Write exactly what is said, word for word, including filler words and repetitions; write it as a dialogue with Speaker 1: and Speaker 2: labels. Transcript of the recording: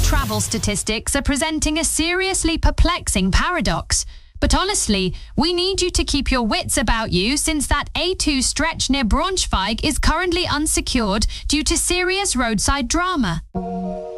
Speaker 1: travel statistics are presenting a seriously perplexing paradox. But honestly, we need you to keep your wits about you since that A two stretch near Braunschweig is currently unsecured due to serious roadside drama.